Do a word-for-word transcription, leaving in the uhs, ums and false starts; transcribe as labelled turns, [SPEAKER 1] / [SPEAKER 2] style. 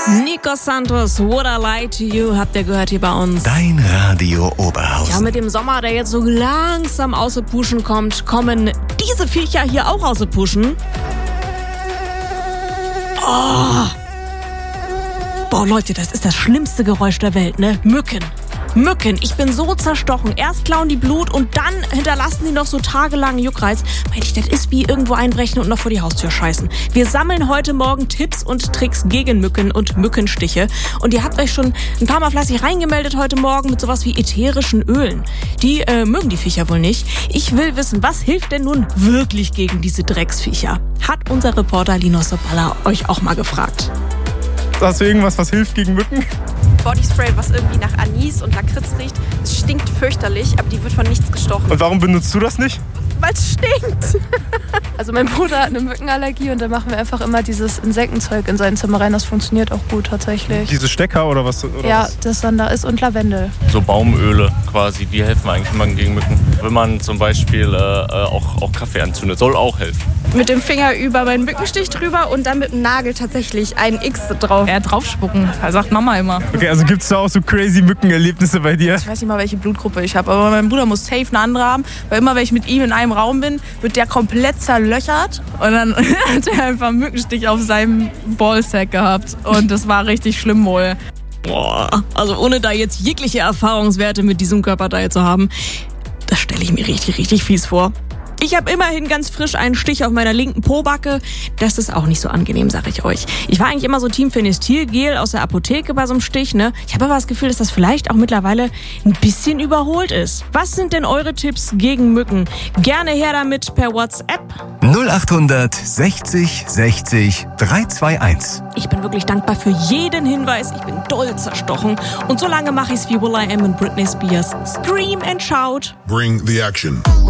[SPEAKER 1] Nico Santos, Would I Lie to You, habt ihr gehört hier bei uns.
[SPEAKER 2] Dein Radio Oberhausen.
[SPEAKER 1] Ja, mit dem Sommer, der jetzt so langsam aus der Puschen kommt, kommen diese Viecher hier auch aus der Puschen. Oh. Boah, Leute, das ist das schlimmste Geräusch der Welt, ne? Mücken. Mücken, ich bin so zerstochen. Erst klauen die Blut und dann hinterlassen die noch so tagelang Juckreiz. Meint ich, das ist wie irgendwo einbrechen und noch vor die Haustür scheißen. Wir sammeln heute Morgen Tipps und Tricks gegen Mücken und Mückenstiche. Und ihr habt euch schon ein paar Mal fleißig reingemeldet heute Morgen mit sowas wie ätherischen Ölen. Die äh, mögen die Viecher wohl nicht. Ich will wissen, was hilft denn nun wirklich gegen diese Drecksviecher? Hat unser Reporter Linus Soballa euch auch mal gefragt.
[SPEAKER 3] Hast du irgendwas, was hilft gegen Mücken?
[SPEAKER 4] Bodyspray, was irgendwie nach Anis und Lakritz riecht. Es stinkt fürchterlich, aber die wird von nichts gestochen.
[SPEAKER 3] Und warum benutzt du das nicht?
[SPEAKER 4] Weil es stinkt. Also mein Bruder hat eine Mückenallergie und dann machen wir einfach immer dieses Insektenzeug in sein Zimmer rein. Das funktioniert auch gut tatsächlich.
[SPEAKER 3] Diese Stecker oder was? Oder
[SPEAKER 4] ja,
[SPEAKER 3] was?
[SPEAKER 4] das dann da ist und Lavendel.
[SPEAKER 5] So Baumöle quasi, die helfen eigentlich immer gegen Mücken. Wenn man zum Beispiel äh, auch, auch Kaffee anzündet, soll auch helfen.
[SPEAKER 4] Mit dem Finger über meinen Mückenstich drüber und dann mit dem Nagel tatsächlich ein X drauf.
[SPEAKER 6] Ja, draufspucken, sagt Mama immer.
[SPEAKER 3] Okay, also gibt es da auch so crazy Mückenerlebnisse bei dir?
[SPEAKER 6] Ich weiß nicht mal, welche Blutgruppe ich habe, aber mein Bruder muss safe eine andere haben, weil immer, wenn ich mit ihm in einem Raum bin, wird der komplett zerlöchert und dann hat er einfach einen Mückenstich auf seinem Ballsack gehabt und das war richtig schlimm wohl.
[SPEAKER 1] Boah, also ohne da jetzt jegliche Erfahrungswerte mit diesem Körperteil zu haben, das stelle ich mir richtig, richtig fies vor. Ich habe immerhin ganz frisch einen Stich auf meiner linken Pobacke. Das ist auch nicht so angenehm, sag ich euch. Ich war eigentlich immer so Team Phenestilgel aus der Apotheke bei so einem Stich, ne? Ich habe aber das Gefühl, dass das vielleicht auch mittlerweile ein bisschen überholt ist. Was sind denn eure Tipps gegen Mücken? Gerne her damit per WhatsApp.
[SPEAKER 2] null achthundert sechzig sechzig dreihunderteinundzwanzig.
[SPEAKER 1] Ich bin wirklich dankbar für jeden Hinweis. Ich bin doll zerstochen. Und so lange mache ich's wie Will I Am und Britney Spears. Scream and shout.
[SPEAKER 7] Bring the action.